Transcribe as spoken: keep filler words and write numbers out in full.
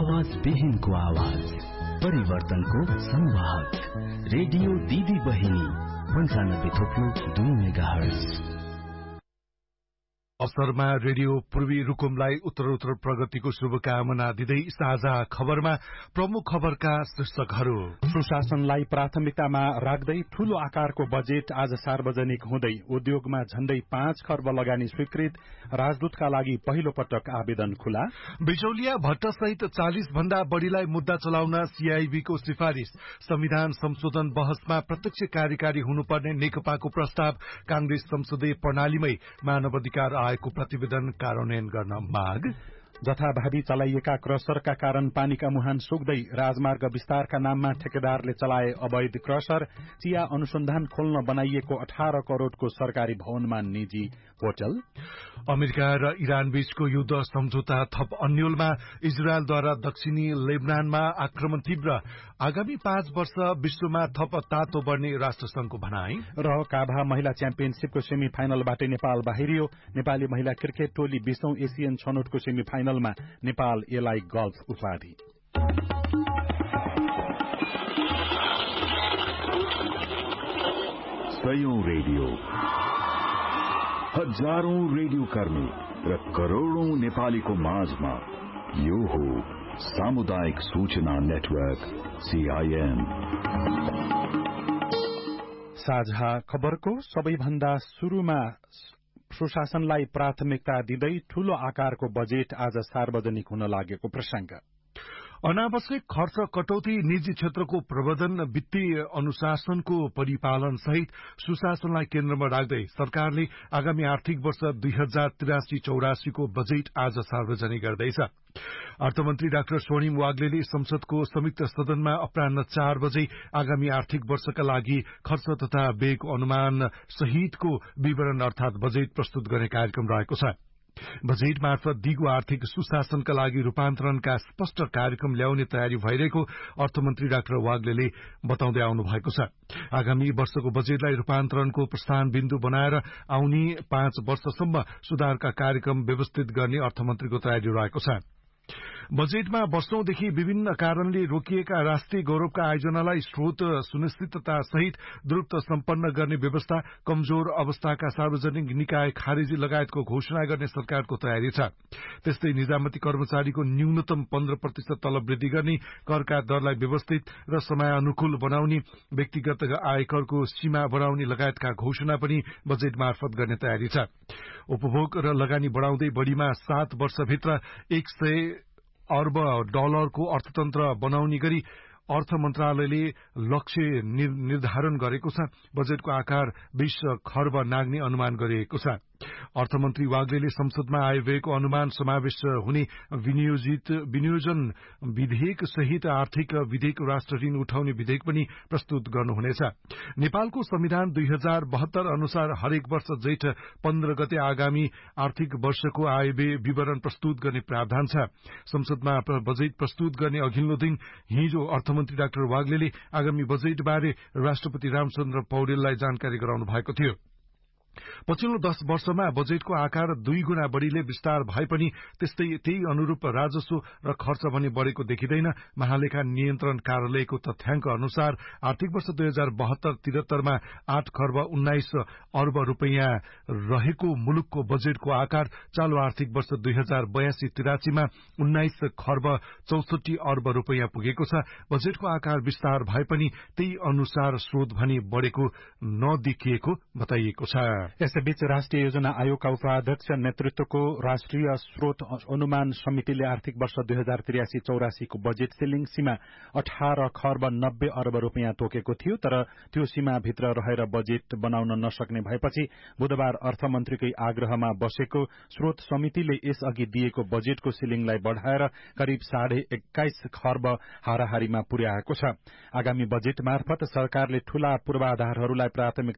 आवाज विहीनको आवाज, परिवर्तनको संवाहक, रेडियो दिदी बहिनी पञ्चानब्बे थोप्लो दुई मेगाहर्ज। अवसरमा रेडियो पूर्वी रुकुमलाई उत्तरोत्तर प्रगतिको शुभकामना दिँदै साझा खबरमा प्रमुख खबरका शीर्षकहरू। सुशासनलाई प्राथमिकतामा राख्दै ठूलो आकारको बजेट आज सार्वजनिक हुँदै उद्योगमा झण्डै पाँच खर्ब लगानी स्वीकृत, राजदूतका लागि पहिलो पटक आवेदन खुला। बिचौलिया भट्ट सहित चालिस भन्दा बढ़ीलाई मुद्दा चलाउन सीआईबीको सिफारिश, संविधान संशोधन बहसमा प्रत्यक्ष कार्यकारी हुनुपर्ने नेकपाको प्रस्ताव, कांग्रेस संसदीय प्रणालीमै मानव अधिकार को प्रतिवेदन कार्यान्वयन गर्न माग। जथाभावी चलाइएका क्रसरका कारण पानीका मुहान सुक्दै, राजमार्ग विस्तारका नाममा ठेकेदारले चलाए अवैध क्रसर, चिया अनुसन्धान खोल्न बनाइएको अठार करोड़को सरकारी भवनमा निजी होटल। अमेरिका र इरान बीचको युद्ध सम्झौता थप अन्यलमा, इजरायलद्वारा दक्षिणी लेबनानमा आक्रमण तीव्र, आगामी पाँच वर्ष विश्वमा थप तातो बढ़ने राष्ट्रसंघको भनाई। र काभा महिला च्याम्पियनशीपको सेमी फाइनलबाट नेपाल बाहिरियो, नेपाली महिला क्रिकेट टोली बीसौं एशियन छनौटको सेमी फाइनलमा, नेपाल एलाई गल्फ उपाधि। सयौं रेडियो, हजारौं रेडियो कर्मी र करोड़ौं नेपालीको माझमा यो हो सामुदायिक सूचना नेटवर्क सीआईएन। साझा खबरको सबैभन्दा शुरूमा सुशासनलाई प्राथमिकता दिँदै ठूलो आकारको बजेट आज सार्वजनिक हुन लागेको प्रसंग। अनावश्यक खर्च कटौती, निजी क्षेत्रको प्रबन्धन, वित्तीय अनुशासनको परिपालन सहित सुशासनलाई केन्द्रमा राख्दै सरकारले आगामी आर्थिक वर्ष दुई हजार तिरासी चौरासीको बजेट आज सार्वजनिक गर्दैछ। अर्थमन्त्री डाक्टर स्वर्णिम वाग्लेले संसदको संयुक्त सदनमा अपराह्न चार बजे आगामी आर्थिक वर्षका लागि खर्च तथा व्ययको अनुमान सहितको विवरण अर्थात बजेट प्रस्तुत गर्ने कार्यक्रम रहेको छ। बजेट मार्फत दिगो आर्थिक सुशासनका लागि रूपान्तरणका स्पष्ट कार्यक्रम ल्याउने तयारी भइरहेको अर्थमन्त्री डाक्टर वाग्लेले बताउँदै आउनु भएको छ। आगामी वर्षको बजेटलाई रूपान्तरणको प्रस्थान बिन्दु बनाएर आउने पाँच वर्षसम्म सुधारका कार्यक्रम व्यवस्थित गर्ने अर्थमन्त्रीको तयारी रहेको छ। बजेटमा वर्षौंदेखि विभिन्न कारणले रोकिएका राष्ट्रिय गौरवका आयोजनालाई स्रोत सुनिश्चितता सहित द्रुत सम्पन्न गर्ने व्यवस्था, कमजोर अवस्थाका सार्वजनिक निकाय खारेजी लगायतको घोषणा गर्ने सरकारको तयारी छ। त्यस्तै निजामती कर्मचारीको न्यूनतम पन्ध्र प्रतिशत तलब वृद्धि गर्ने, करका दरलाई व्यवस्थित र समयानुकूल बनाउने, व्यक्तिगत आयकरको सीमा बढ़ाउने लगायतका घोषणा पनि बजेट मार्फत गर्ने तयारी छ। उपभोग र लगानी बढ़ाउँदै बढ़ीमा सात वर्षभित्र एक सय अर्ब डलरको अर्थतन्त्र बनाउने गरी अर्थ मन्त्रालयले लक्ष्य निर्धारण गरेको छ। बजेटको आकार बीस खर्ब नाग्ने अनुमान गरिएको छ। अर्थमन्त्री वाग्लेले संसदमा आयव्ययको अनुमान समावेश हुने विनियोजित विनियोजन विधेयक सहित आर्थिक विधेयक, राष्ट्र ऋण उठाउने विधेयक पनि प्रस्तुत गर्नुहुनेछ। नेपालको संविधान दुई हजार बहत्तर अनुसार हरेक वर्ष जेठ पन्ध्र गते आगामी आर्थिक वर्षको आयव्यय विवरण प्रस्तुत गर्ने प्रावधान छ। संसदमा बजेट प्रस्तुत गर्ने अघिल्लो दिन हिजो अर्थमन्त्री डाक्टर वाग्लेले आगामी बजेटबारे राष्ट्रपति रामचन्द्र पौडेललाई जानकारी गराउनु भएको थियो। पछिल्लो दश वर्षमा बजेटको आकार दुई गुणा बढ़ीले विस्तार भए पनि त्यस्तै त्यही अनुरूप राजस्व र खर्च भने बढ़ेको देखिँदैन। महालेखा नियन्त्रण कार्यालयको तथ्याङ्क अनुसार आर्थिक वर्ष दुई हजार बहत्तर तिहत्तरमा आठ खर्ब उन्नाइस अर्ब रूपियाँ रहेको मुलुकको बजेटको आकार चालू आर्थिक वर्ष दुई हजार बयासी तिरासीमा उन्नाइस खर्ब चौसठी अर्ब रूपियाँ पुगेको छ। बजेटको आकार विस्तार भए पनि त्यही अनुसार स्रोत भने बढ़ेको नदेखिएको बताइएको छ। यसैबीच राष्ट्रिय योजना आयोगका उपाध्यक्ष नेतृत्वको राष्ट्रिय स्रोत अनुमान समितिले आर्थिक वर्ष दुई हजार त्रियासी चौरासीको बजेट सिलिङ सीमा अठार खर्ब नब्बे अर्ब रूपियाँ तोकेको थियो, तर त्यो सीमाभित्र रहेर बजेट बनाउन नसक्ने भएपछि बुधबार अर्थमन्त्रीकै आग्रहमा बसेको स्रोत समितिले यसअघि दिएको बजेटको सिलिङलाई बढ़ाएर करिब साढे एक्काइस खर्ब हाराहारीमा पुर्याएको छ। आगामी बजेट मार्फत सरकारले ठूला पूर्वाधारहरूलाई प्राथमिकता